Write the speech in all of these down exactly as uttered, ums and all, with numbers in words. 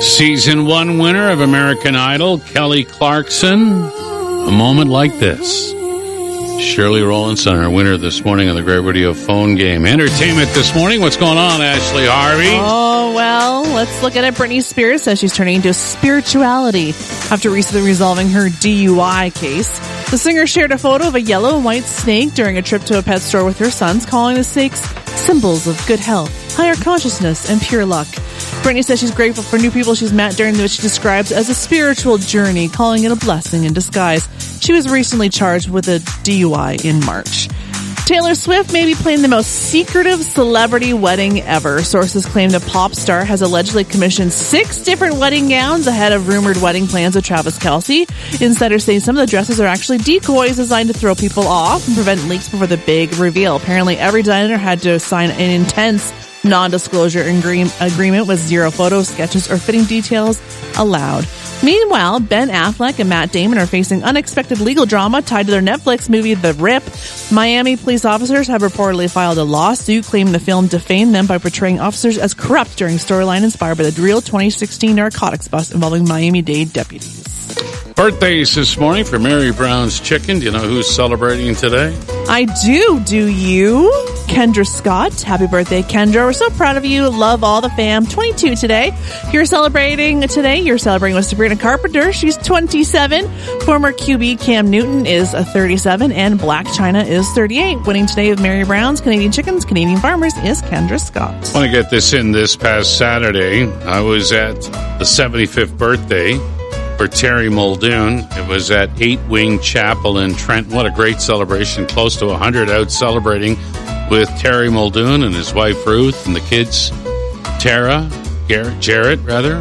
Season one winner of American Idol, Kelly Clarkson. A moment like this. Shirley Rowlandson, our winner this morning on the Great Radio phone game. Entertainment this morning. What's going on, Ashley Harvey? Oh, well, let's look at it. Britney Spears says she's turning to spirituality after recently resolving her D U I case. The singer shared a photo of a yellow and white snake during a trip to a pet store with her sons, calling the snakes symbols of good health, higher consciousness, and pure luck. Britney says she's grateful for new people she's met during what she describes as a spiritual journey, calling it a blessing in disguise. She was recently charged with a D U I in March. Taylor Swift may be planning the most secretive celebrity wedding ever. Sources claim the pop star has allegedly commissioned six different wedding gowns ahead of rumored wedding plans with Travis Kelce. Insiders say some of the dresses are actually decoys designed to throw people off and prevent leaks before the big reveal. Apparently, every designer had to sign an intense non-disclosure agreement with zero photos, sketches, or fitting details allowed. Meanwhile, Ben Affleck and Matt Damon are facing unexpected legal drama tied to their Netflix movie The Rip. Miami police officers have reportedly filed a lawsuit claiming the film defamed them by portraying officers as corrupt during storyline inspired by the real twenty sixteen narcotics bust involving Miami-Dade deputies. Birthdays this morning for Mary Brown's Chicken. Do you know who's celebrating today? I do. Do you? Kendra Scott. Happy birthday, Kendra. We're so proud of you. Love all the fam. twenty-two today. You're celebrating today. You're celebrating with Sabrina Carpenter. She's twenty-seven. Former Q B Cam Newton is a thirty-seven. And Black China is thirty-eight. Winning today with Mary Brown's Canadian Chickens, Canadian Farmers is Kendra Scott. I want to get this in this past Saturday. I was at the seventy-fifth birthday for Terry Muldoon. It was at Eight Wing Chapel in Trenton. What a great celebration. Close to one hundred out celebrating with Terry Muldoon and his wife Ruth and the kids Tara, Garrett, Jarrett rather,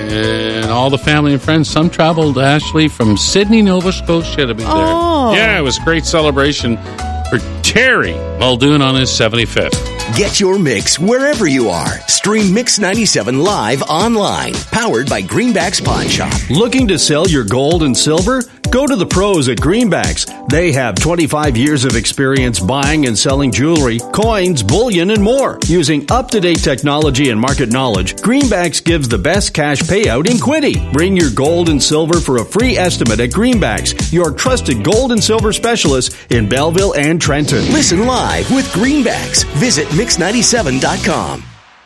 and all the family and friends. Some traveled, Ashley, from Sydney, Nova Scotia to be there. Oh. Yeah, it was a great celebration for Terry Muldoon on his seventy-fifth. Get your mix wherever you are. Stream Mix ninety-seven live online. Powered by Greenbacks Pawn Shop. Looking to sell your gold and silver? Go to the pros at Greenbacks. They have twenty-five years of experience buying and selling jewelry, coins, bullion, and more. Using up-to-date technology and market knowledge, Greenbacks gives the best cash payout in Quinte. Bring your gold and silver for a free estimate at Greenbacks, your trusted gold and silver specialist in Belleville and Trenton. Listen live with Greenbacks. Visit mix ninety-seven dot com.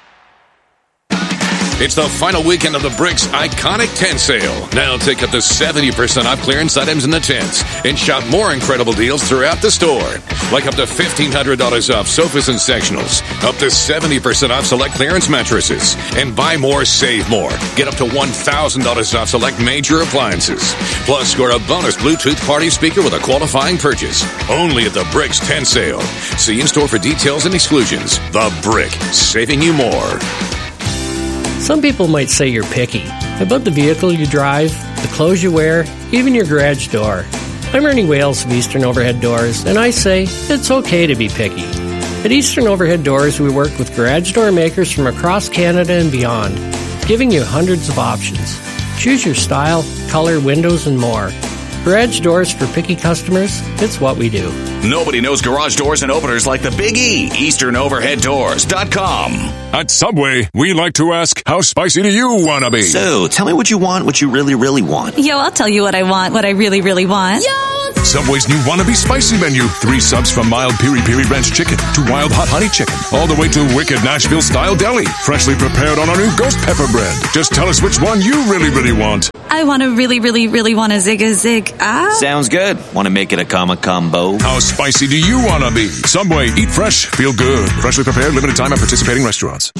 It's the final weekend of the Bricks Iconic Tent Sale. Now take up to seventy percent off clearance items in the tents and shop more incredible deals throughout the store. Like up to fifteen hundred dollars off sofas and sectionals, up to seventy percent off select clearance mattresses, and buy more, save more. Get up to one thousand dollars off select major appliances. Plus, score a bonus Bluetooth party speaker with a qualifying purchase. Only at the Bricks Tent Sale. See in-store for details and exclusions. The Brick, saving you more. Some people might say you're picky about the vehicle you drive, the clothes you wear, even your garage door. I'm Ernie Wales of Eastern Overhead Doors, and I say it's okay to be picky. At Eastern Overhead Doors, we work with garage door makers from across Canada and beyond, giving you hundreds of options. Choose your style, color, windows, and more. Garage doors for picky customers, it's what we do. Nobody knows garage doors and openers like the Big E. Eastern Overhead Doors dot com. At Subway, we like to ask, how spicy do you want to be? So, tell me what you want, what you really, really want. Yo, I'll tell you what I want, what I really, really want. Yo! Subway's new Wannabe Spicy menu. Three subs from mild Piri Piri Ranch Chicken to wild hot honey chicken. All the way to wicked Nashville-style deli. Freshly prepared on our new ghost pepper bread. Just tell us which one you really, really want. I want to really, really, really want a Zig a Zig. Ah. Sounds good. Want to make it a comma combo? How spicy do you want to be? Subway, eat fresh, feel good. Freshly prepared, limited time at participating restaurants.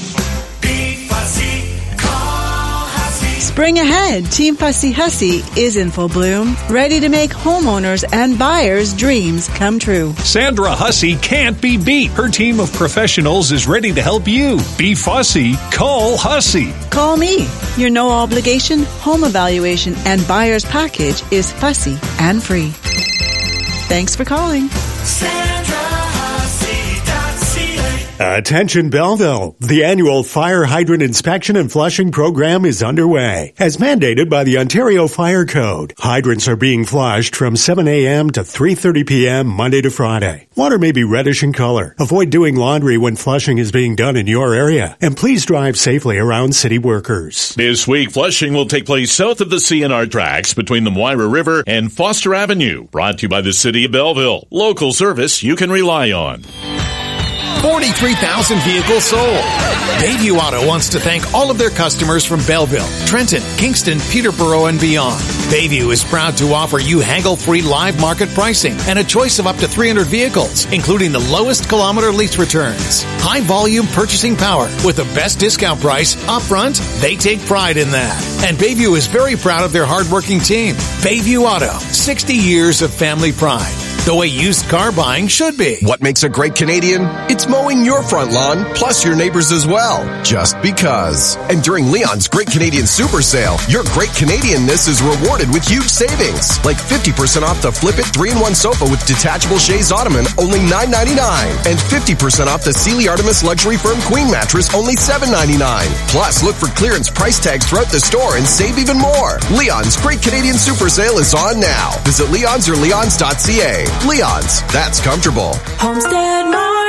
Spring ahead, Team Fussy Hussy is in full bloom, ready to make homeowners and buyers' dreams come true. Sandra Hussey can't be beat. Her team of professionals is ready to help you. Be fussy. Call Hussey. Call me. Your no obligation home evaluation and buyer's package is fussy and free. Thanks for calling. Sandra Hussey dot C A Attention Belleville. The annual fire hydrant inspection and flushing program is underway, as mandated by the Ontario Fire Code. Hydrants are being flushed from seven a.m. to three thirty p.m. Monday to Friday. Water may be reddish in color. Avoid doing laundry when flushing is being done in your area, and please drive safely around city workers. This week, flushing will take place south of the C N R tracks between the Moira River and Foster Avenue. Brought to you by the City of Belleville. Local service you can rely on. forty-three thousand vehicles sold. Bayview Auto wants to thank all of their customers from Belleville, Trenton, Kingston, Peterborough, and beyond. Bayview is proud to offer you haggle-free live market pricing and a choice of up to three hundred vehicles, including the lowest kilometer lease returns. High volume purchasing power with the best discount price upfront. They take pride in that. And Bayview is very proud of their hardworking team. Bayview Auto, sixty years of family pride. The way used car buying should be. What makes a great Canadian? It's mowing your front lawn, plus your neighbors as well. Just because. And during Leon's Great Canadian Super Sale, your great Canadianness is rewarded with huge savings. Like fifty percent off the Flip It three in one sofa with detachable chaise ottoman, only nine ninety-nine. And fifty percent off the Sealy Artemis Luxury Firm Queen Mattress, only seven ninety-nine. Plus, look for clearance price tags throughout the store and save even more. Leon's Great Canadian Super Sale is on now. Visit Leon's or leons dot c a. Leon's, that's comfortable. Homestead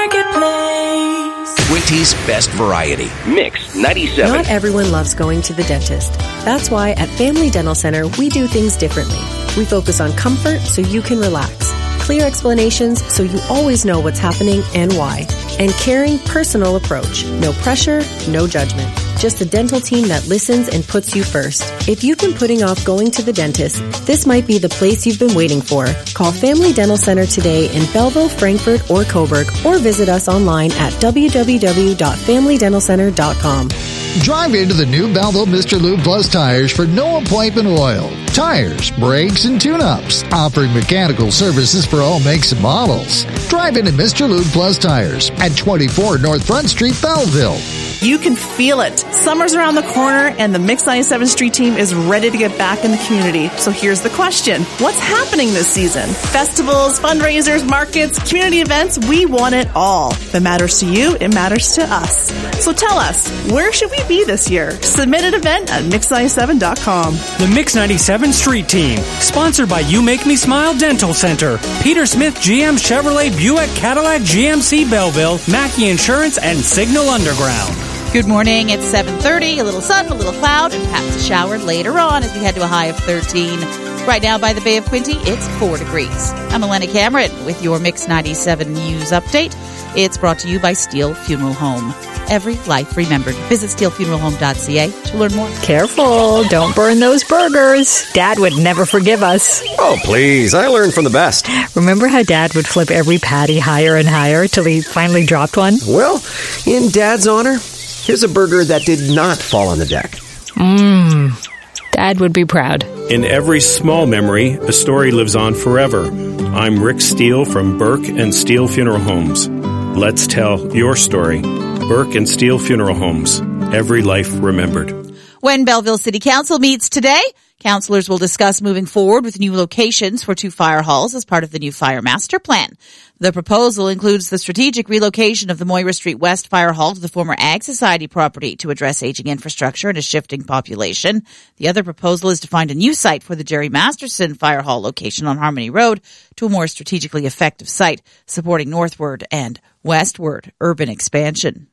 Marketplace. Quinty's best variety. Mix ninety-seven. Not everyone loves going to the dentist. That's why at Family Dental Center, we do things differently. We focus on comfort so you can relax. Clear explanations so you always know what's happening and why. And caring, personal approach. No pressure, no judgment. Just a dental team that listens and puts you first. If you've been putting off going to the dentist, this might be the place you've been waiting for. Call Family Dental Center today in Belleville, Frankfort, or Coburg, or visit us online at w w w dot family dental center dot com. Drive into the new Belleville Mister Lube Plus tires for no appointment oil. Tires, brakes, and tune-ups. Offering mechanical services for all makes and models. Drive into Mister Lube Plus tires at twenty-four North Front Street, Belleville. You can feel it. Summer's around the corner, and the Mix ninety-seven Street Team is ready to get back in the community. So here's the question. What's happening this season? Festivals, fundraisers, markets, community events, we want it all. If it matters to you, it matters to us. So tell us, where should we be this year? Submit an event at mix ninety-seven dot com. The Mix ninety-seven Street Team, sponsored by You Make Me Smile Dental Center, Peter Smith G M Chevrolet Buick Cadillac G M C Belleville, Mackey Insurance, and Signal Underground. Good morning. It's seven thirty. A little sun, a little cloud, and perhaps a shower later on as we head to a high of thirteen. Right now by the Bay of Quinte, it's four degrees. I'm Elena Cameron with your Mix ninety-seven News Update. It's brought to you by Steele Funeral Home. Every life remembered. Visit steel funeral home dot c a to learn more. Careful. Don't burn those burgers. Dad would never forgive us. Oh, please. I learned from the best. Remember how Dad would flip every patty higher and higher till he finally dropped one? Well, in Dad's honor, here's a burger that did not fall on the deck. Mmm. Dad would be proud. In every small memory, a story lives on forever. I'm Rick Steele from Burke and Steele Funeral Homes. Let's tell your story. Burke and Steele Funeral Homes. Every life remembered. When Belleville City Council meets today, councillors will discuss moving forward with new locations for two fire halls as part of the new fire master plan. The proposal includes the strategic relocation of the Moira Street West Fire Hall to the former Ag Society property to address aging infrastructure and a shifting population. The other proposal is to find a new site for the Jerry Masterson Fire Hall location on Harmony Road to a more strategically effective site supporting northward and westward urban expansion.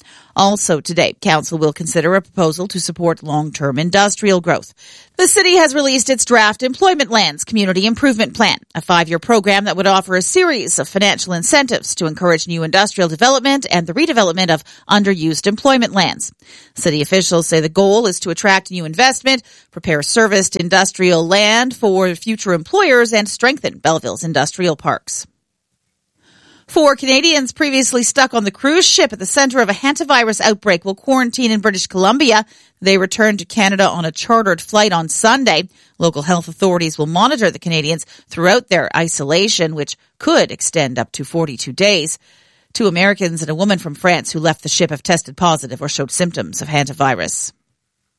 Also today, Council will consider a proposal to support long-term industrial growth. The city has released its draft Employment Lands Community Improvement Plan, a five-year program that would offer a series of financial incentives to encourage new industrial development and the redevelopment of underused employment lands. City officials say the goal is to attract new investment, prepare serviced industrial land for future employers, and strengthen Belleville's industrial parks. Four Canadians previously stuck on the cruise ship at the center of a hantavirus outbreak will quarantine in British Columbia. They returned to Canada on a chartered flight on Sunday. Local health authorities will monitor the Canadians throughout their isolation, which could extend up to forty-two days. Two Americans and a woman from France who left the ship have tested positive or showed symptoms of hantavirus.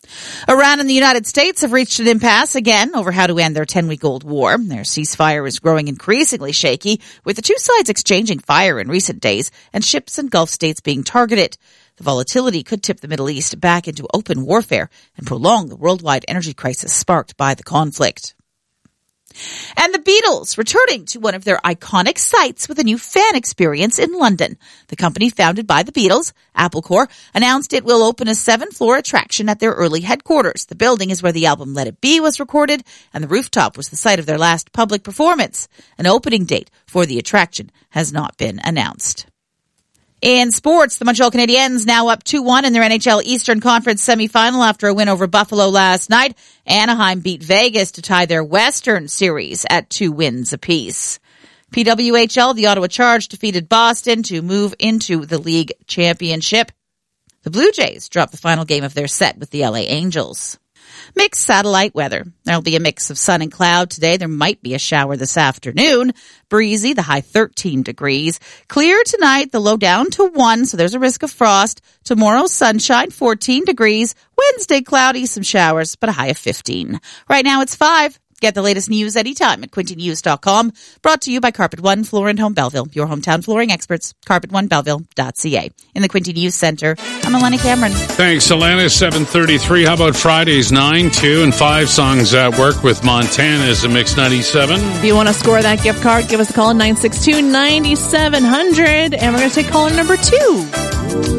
Iran and the United States have reached an impasse again over how to end their ten-week-old war. Their ceasefire is growing increasingly shaky, with the two sides exchanging fire in recent days and ships in Gulf states being targeted. The volatility could tip the Middle East back into open warfare and prolong the worldwide energy crisis sparked by the conflict. And the Beatles returning to one of their iconic sites with a new fan experience in London. The company founded by the Beatles, Apple Corps, announced it will open a seven-floor attraction at their early headquarters. The building is where the album Let It Be was recorded, and the rooftop was the site of their last public performance. An opening date for the attraction has not been announced. In sports, the Montreal Canadiens now up two one in their N H L Eastern Conference semifinal after a win over Buffalo last night. Anaheim beat Vegas to tie their Western Series at two wins apiece. P W H L, the Ottawa Charge defeated Boston to move into the league championship. The Blue Jays dropped the final game of their set with the L A Angels. Mixed satellite weather. There'll be a mix of sun and cloud today. There might be a shower this afternoon. Breezy, the high thirteen degrees. Clear tonight, the low down to one, so there's a risk of frost. Tomorrow, sunshine, fourteen degrees. Wednesday, cloudy, some showers, but a high of fifteen. Right now, it's five. Get the latest news anytime at quinte news dot com. Brought to you by Carpet One Floor and Home Belleville, your hometown flooring experts. carpet one belleville dot c a. In the Quinte News Center, I'm Eleni Cameron. Thanks, Elena. seven thirty-three. How about Fridays? nine, two, and five songs at work with Montana's a Mix ninety-seven. If you want to score that gift card, give us a call at nine six two, nine seven zero zero. And we're going to take caller number two.